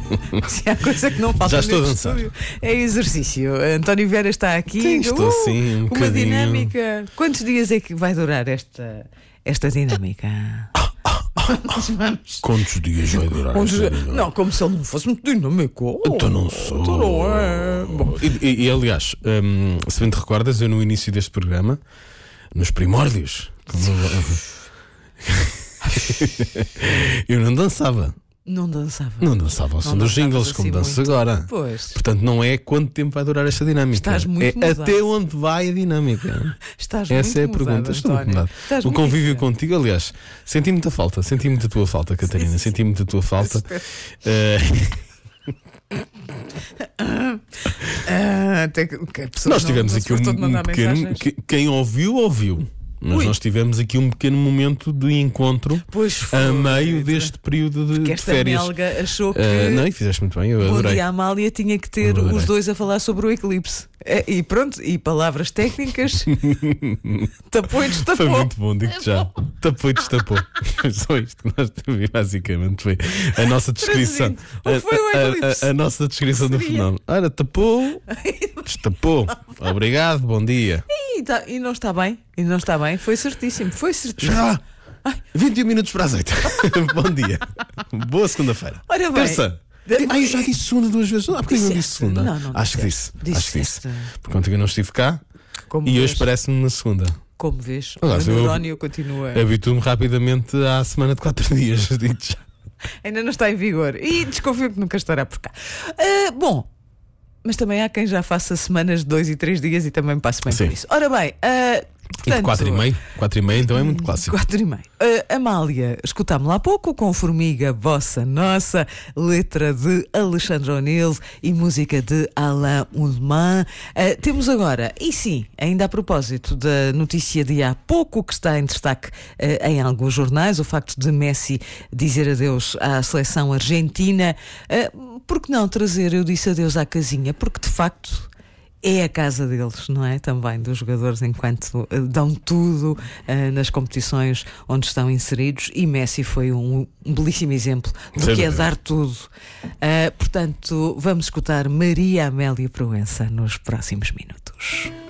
Se há coisa que não falta Já estou a neste dançar. estúdio, é exercício. António Vieira está aqui. Sim, estou assim, um uma bocadinho. dinâmica. Quantos dias é que vai durar esta dinâmica? Vamos. Quantos dias vai durar esta dinâmica? Não, como se ele não fosse muito dinâmico. Então não sou. Então não é. Bom, E, aliás, se bem te recordas, eu no início deste programa, nos primórdios, eu não dançava. não dançava. Não dançava ao som dos jingles, como assim danço muito. agora. Pois. Portanto, não é quanto tempo vai durar esta dinâmica. Estás muito é mudado. até onde vai a dinâmica. Estás Essa é a muito pergunta. mudado, Estou muito António. mudado. Estás O muito convívio diferente. contigo, aliás, senti muita falta. Senti muito a tua falta, Catarina. Senti muito a tua falta. Até que a pessoa Nós não- tivemos não aqui se fartou de um mandar pequeno. mensagens. Quem ouviu. Mas Ui. nós tivemos aqui um pequeno momento de encontro Pois foi. a meio deste período de Que esta férias. melga achou que Não, e fizeste muito bem, eu Bom adorei. Dia Amália tinha que ter Eu adorei. os dois a falar sobre o eclipse. E pronto, e palavras técnicas. Tapou e destapou. Foi muito bom, digo-te já. Tapou e destapou. Foi só isto que nós tivemos, basicamente. Foi a nossa descrição. Traduzindo, o que foi o eclipse? A nossa descrição do Seria? fenómeno. Ora, tapou, destapou. Obrigado, bom dia. E não está bem. E não está bem. Foi certíssimo. Foi certíssimo. Já! 21 minutos para as 8. Bom dia. Boa segunda-feira. Ora bem. Terça. Ai, eu já disse segunda duas vezes. Há bocadinho não disse segunda. Não Acho que disse. disseste. Acho que disse. Porque ontem eu não estive cá Como e vês, hoje parece-me na segunda. como vês, Aliás, o eu- neurónio continua. Habituo-me rapidamente à semana de 4 dias. Digo-te já. Ainda não está em vigor. E desconfio que nunca estará por cá. Bom, mas também há quem já faça semanas de 2 e 3 dias e também passe bem Sim. por isso. Ora bem, E de 4,5? 4,5 então é muito clássico. 4,5. Amália, escutámos-la há pouco com Formiga, Bossa Nossa, letra de Alexandre O'Neill e música de Alain Ullmann. Temos agora, e sim, ainda a propósito da notícia de há pouco que está em destaque em alguns jornais, o facto de Messi dizer adeus à seleção argentina. Por que não trazer Eu Disse Adeus à Casinha? Porque de facto é a casa deles, não é? Também dos jogadores enquanto dão tudo nas competições onde estão inseridos, e Messi foi um belíssimo exemplo do Sem que é dúvida. dar tudo. Portanto, vamos escutar Maria Amélia Proença nos próximos minutos.